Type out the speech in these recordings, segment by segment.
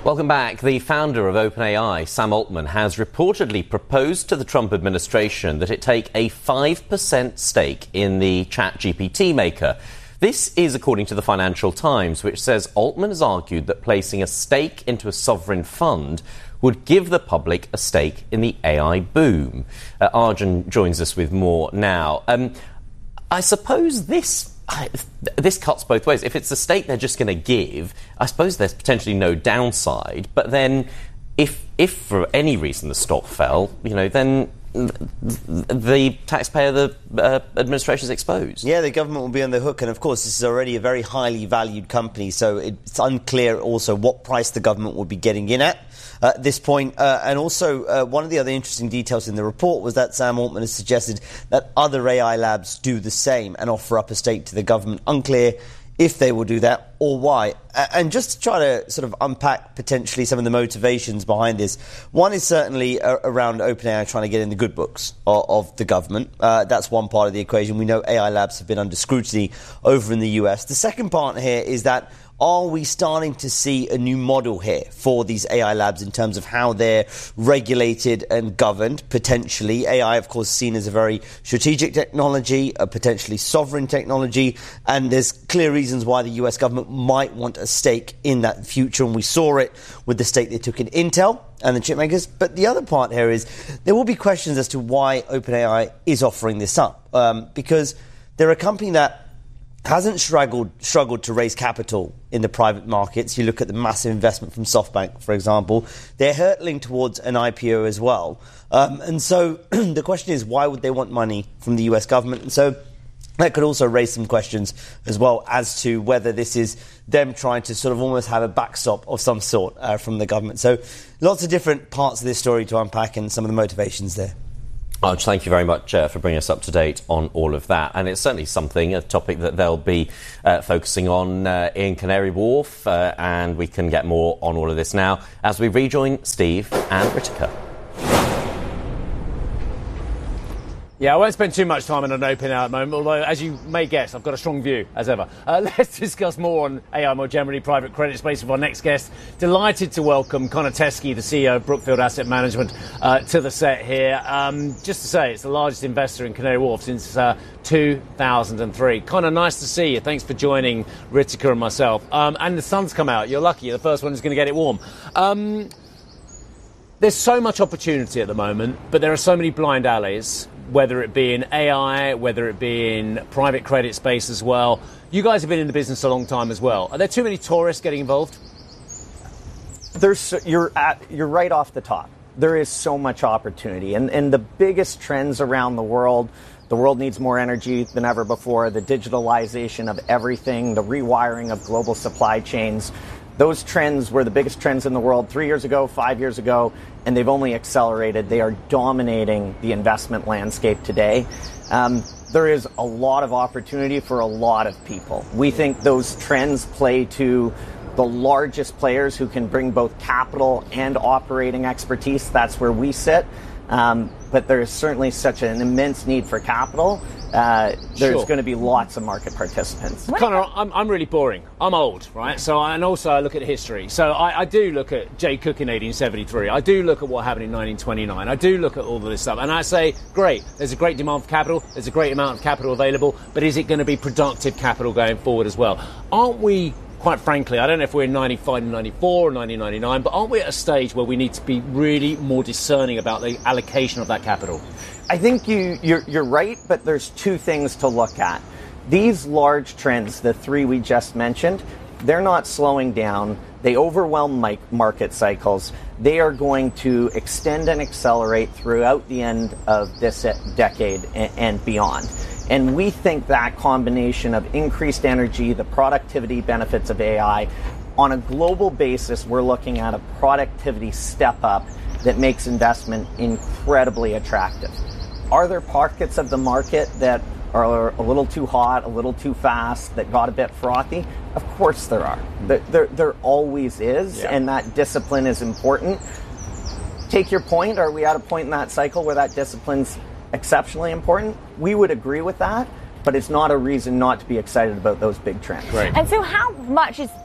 Welcome back. The founder of OpenAI, Sam Altman, has reportedly proposed to the Trump administration that it take a 5% stake in the ChatGPT maker. This is according to the Financial Times, which says Altman has argued that placing a stake into a sovereign fund would give the public a stake in the AI boom. Arjun joins us with more now. I suppose this cuts both ways. If it's a stake they're just going to give, I suppose there's potentially no downside. But then if for any reason the stock fell, then the taxpayer, the administration is exposed. Yeah, the government will be on the hook. And, of course, this is already a very highly valued company. So it's unclear also what price the government will be getting in at this point. And also, one of the other interesting details in the report was that Sam Altman has suggested that other AI labs do the same and offer up a stake to the government. Unclear if they will do that or why. And just to try to sort of unpack potentially some of the motivations behind this, one is certainly around OpenAI trying to get in the good books of the government. That's one part of the equation. We know AI labs have been under scrutiny over in the US. The second part here is that are we starting to see a new model here for these AI labs in terms of how they're regulated and governed, potentially? AI, of course, seen as a very strategic technology, a potentially sovereign technology, and there's clear reasons why the US government might want a stake in that future, and we saw it with the stake they took in Intel and the chip makers. But the other part here is there will be questions as to why OpenAI is offering this up, because they're a company that hasn't struggled to raise capital in the private markets. You look at the massive investment from SoftBank, for example. They're hurtling towards an IPO as well. And so the question is, why would they want money from the US government? And so that could also raise some questions as well as to whether this is them trying to sort of almost have a backstop of some sort from the government. So lots of different parts of this story to unpack and some of the motivations there. Arj, thank you very much for bringing us up to date on all of that. And it's certainly a topic that they'll be focusing on in Canary Wharf. And we can get more on all of this now as we rejoin Steve and Ritika. Yeah, I won't spend too much time on an OpenAI at the moment, although, as you may guess, I've got a strong view, as ever. Let's discuss more on AI more generally, private credit space with our next guest. Delighted to welcome Connor Teskey, the CEO of Brookfield Asset Management, to the set here. Just to say, it's the largest investor in Canary Wharf since 2003. Connor, nice to see you. Thanks for joining Ritika and myself. And the sun's come out. You're lucky. You're the first one who's going to get it warm. There's so much opportunity at the moment, but there are so many blind alleys, whether it be in AI, whether it be in private credit space as well. You guys have been in the business a long time as well. Are there too many tourists getting involved? You're right off the top. There is so much opportunity. And the biggest trends around the world needs more energy than ever before. The digitalization of everything, the rewiring of global supply chains. Those trends were the biggest trends in the world 3 years ago, 5 years ago, and they've only accelerated. They are dominating the investment landscape today. There is a lot of opportunity for a lot of people. We think those trends play to the largest players who can bring both capital and operating expertise. That's where we sit. But there is certainly such an immense need for capital. There's going to be lots of market participants. Connor, I'm really boring. I'm old, right? And also I look at history. So I do look at Jay Cooke in 1873. I do look at what happened in 1929. I do look at all of this stuff. And I say, great, there's a great demand for capital. There's a great amount of capital available. But is it going to be productive capital going forward as well? Aren't we, quite frankly, I don't know if we're in 95 and 94 or 1999, but aren't we at a stage where we need to be really more discerning about the allocation of that capital? I think you're right, but there's two things to look at. These large trends, the three we just mentioned, they're not slowing down. They overwhelm market cycles. They are going to extend and accelerate throughout the end of this decade and beyond. And we think that combination of increased energy, the productivity benefits of AI, on a global basis, we're looking at a productivity step up that makes investment incredibly attractive. Are there pockets of the market that are a little too hot, a little too fast, that got a bit frothy? Of course there are. There always is, and that discipline is important. Take your point, are we at a point in that cycle where that discipline's exceptionally important? We would agree with that, but it's not a reason not to be excited about those big trends. Right. And so how much is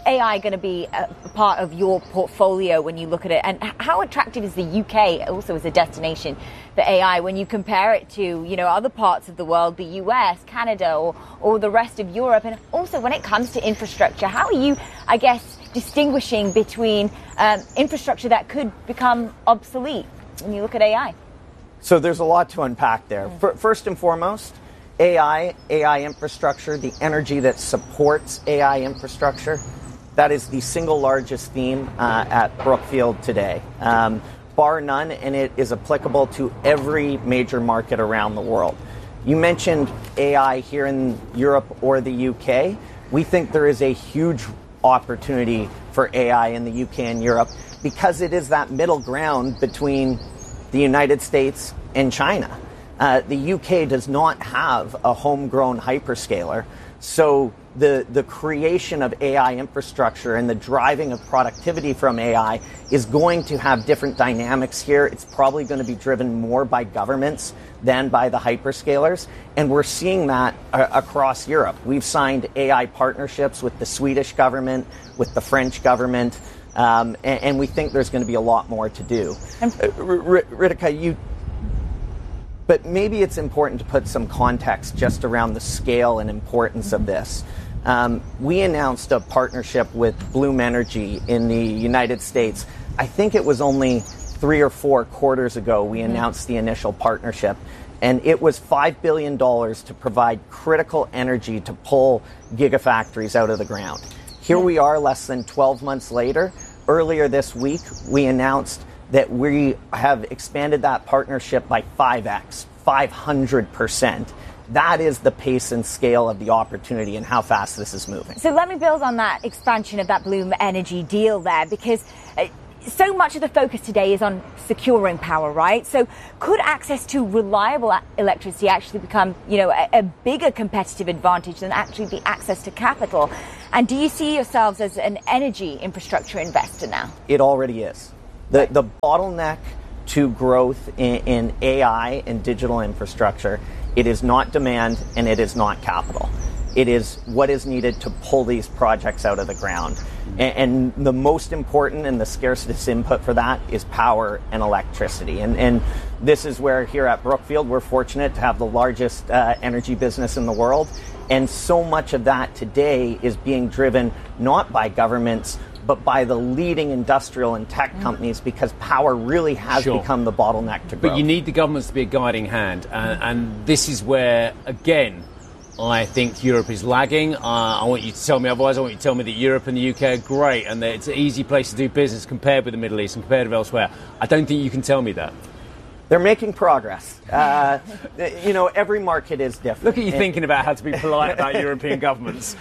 AI going to be a part of your portfolio when you look at it? And how attractive is the UK also as a destination for AI when you compare it to, other parts of the world, the US, Canada, or the rest of Europe? And also when it comes to infrastructure, how are you, I guess, distinguishing between infrastructure that could become obsolete when you look at AI? So there's a lot to unpack there. First and foremost, AI infrastructure, the energy that supports AI infrastructure, that is the single largest theme at Brookfield today, bar none, and it is applicable to every major market around the world. You mentioned AI here in Europe or the UK. We think there is a huge opportunity for AI in the UK and Europe because it is that middle ground between the United States and China. The UK does not have a homegrown hyperscaler, so the creation of AI infrastructure and the driving of productivity from AI is going to have different dynamics here. It's probably going to be driven more by governments than by the hyperscalers, and we're seeing that across Europe. We've signed AI partnerships with the Swedish government, with the French government, and we think there's going to be a lot more to do. Ritika, but maybe it's important to put some context just around the scale and importance of this. We announced a partnership with Bloom Energy in the United States. I think it was only 3 or 4 quarters ago we announced the initial partnership, and it was $5 billion to provide critical energy to pull gigafactories out of the ground. Here we are less than 12 months later. Earlier this week, we announced that we have expanded that partnership by 5x, 500%. That is the pace and scale of the opportunity and how fast this is moving. So let me build on that expansion of that Bloom Energy deal there, because so much of the focus today is on securing power, right? So could access to reliable electricity actually become, a bigger competitive advantage than actually the access to capital? And do you see yourselves as an energy infrastructure investor now? It already is. The bottleneck to growth in AI and digital infrastructure, it is not demand and it is not capital. It is what is needed to pull these projects out of the ground. And the most important and the scarcest input for that is power and electricity. And this is where here at Brookfield, we're fortunate to have the largest energy business in the world. And so much of that today is being driven not by governments, but by the leading industrial and tech companies, because power really has become the bottleneck to growth. But you need the governments to be a guiding hand. And this is where, again, I think Europe is lagging. I want you to tell me otherwise. I want you to tell me that Europe and the UK are great and that it's an easy place to do business compared with the Middle East and compared with elsewhere. I don't think you can tell me that. They're making progress. Every market is different. Look at you thinking about how to be polite about European governments.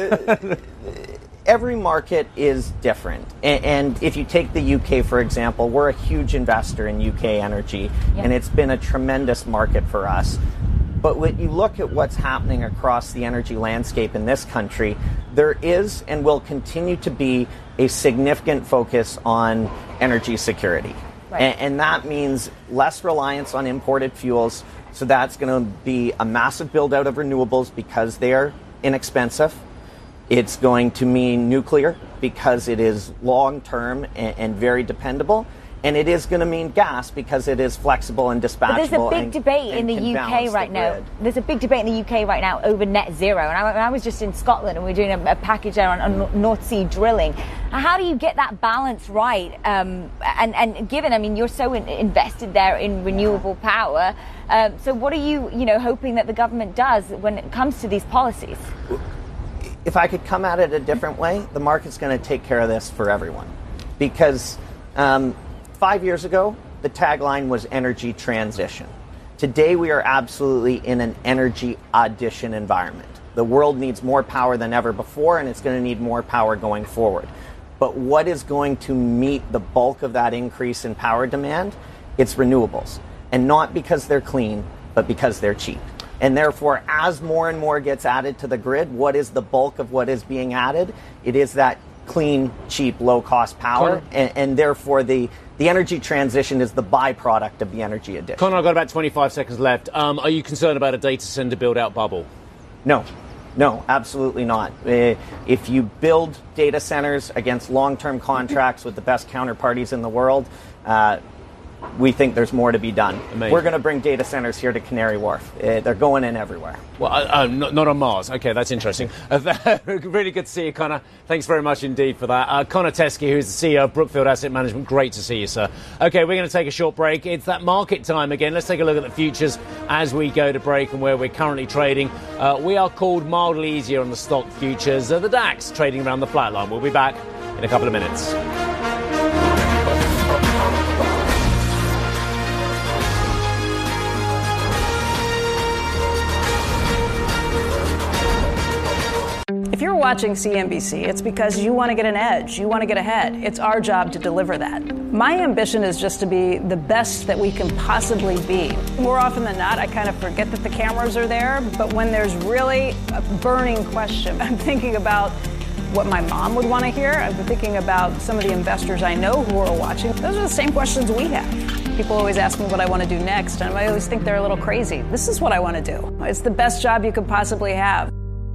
Every market is different. And if you take the UK, for example, we're a huge investor in UK energy, and it's been a tremendous market for us. But when you look at what's happening across the energy landscape in this country, there is and will continue to be a significant focus on energy security. Right. And that means less reliance on imported fuels. So that's going to be a massive build out of renewables because they're inexpensive. It's going to mean nuclear because it is long-term and very dependable. And it is going to mean gas because it is flexible and dispatchable. But there's a big debate in the UK right now. There's a big debate in the UK right now over net zero. And I was just in Scotland and we're doing a package there on North Sea drilling. How do you get that balance right? And given, you're so invested there in renewable power. So what are you, hoping that the government does when it comes to these policies? If I could come at it a different way, the market's going to take care of this for everyone. Because 5 years ago, the tagline was energy transition. Today, we are absolutely in an energy addition environment. The world needs more power than ever before, and it's going to need more power going forward. But what is going to meet the bulk of that increase in power demand? It's renewables. And not because they're clean, but because they're cheap. And therefore, as more and more gets added to the grid, what is the bulk of what is being added? It is that clean, cheap, low-cost power. And therefore, the energy transition is the byproduct of the energy addition. Connor, I've got about 25 seconds left. Are you concerned about a data center build-out bubble? No. No, absolutely not. If you build data centers against long-term contracts with the best counterparties in the world, we think there's more to be done. Amazing. We're going to bring data centers here to Canary Wharf. They're going in everywhere. Well, not on Mars. Okay, that's interesting. Really good to see you, Connor. Thanks very much indeed for that. Connor Teskey, who's the CEO of Brookfield Asset Management. Great to see you, sir. Okay, we're going to take a short break. It's that market time again. Let's take a look at the futures as we go to break and where we're currently trading. We are called mildly easier on the stock futures. The DAX trading around the flat line. We'll be back in a couple of minutes. If you're watching CNBC, it's because you want to get an edge. You want to get ahead. It's our job to deliver that. My ambition is just to be the best that we can possibly be. More often than not, I kind of forget that the cameras are there, but when there's really a burning question, I'm thinking about what my mom would want to hear. I've been thinking about some of the investors I know who are watching. Those are the same questions we have. People always ask me what I want to do next, and I always think they're a little crazy. This is what I want to do. It's the best job you could possibly have.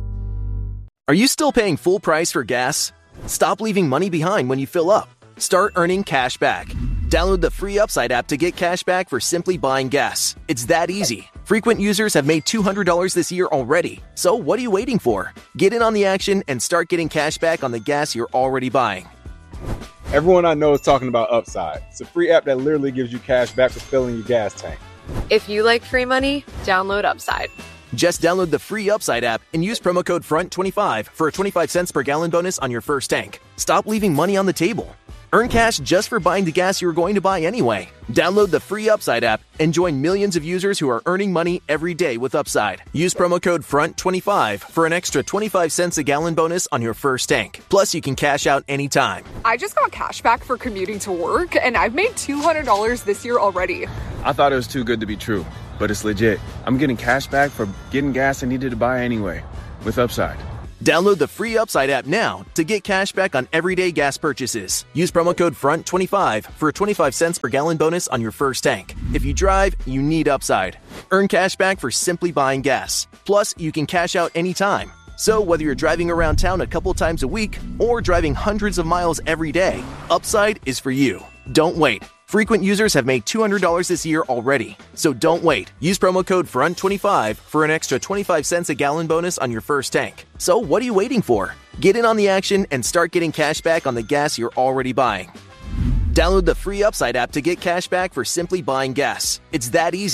Are you still paying full price for gas? Stop leaving money behind when you fill up. Start earning cash back. Download the free Upside app to get cash back for simply buying gas. It's that easy. Frequent users have made $200 this year already. So what are you waiting for? Get in on the action and start getting cash back on the gas you're already buying. Everyone I know is talking about Upside. It's a free app that literally gives you cash back for filling your gas tank. If you like free money, download Upside. Just download the free Upside app and use promo code FRONT25 for a 25 cents per gallon bonus on your first tank. Stop leaving money on the table. Earn cash just for buying the gas you were going to buy anyway. Download the free Upside app and join millions of users who are earning money every day with Upside. Use promo code FRONT25 for an extra 25 cents a gallon bonus on your first tank. Plus, you can cash out anytime. I just got cash back for commuting to work, and I've made $200 this year already. I thought it was too good to be true, but it's legit. I'm getting cash back for getting gas I needed to buy anyway with Upside. Download the free Upside app now to get cash back on everyday gas purchases. Use promo code FRONT25 for a 25 cents per gallon bonus on your first tank. If you drive, you need Upside. Earn cash back for simply buying gas. Plus, you can cash out anytime. So whether you're driving around town a couple times a week or driving hundreds of miles every day, Upside is for you. Don't wait. Frequent users have made $200 this year already. So don't wait. Use promo code FRONT25 for an extra 25 cents a gallon bonus on your first tank. So what are you waiting for? Get in on the action and start getting cash back on the gas you're already buying. Download the free Upside app to get cash back for simply buying gas. It's that easy.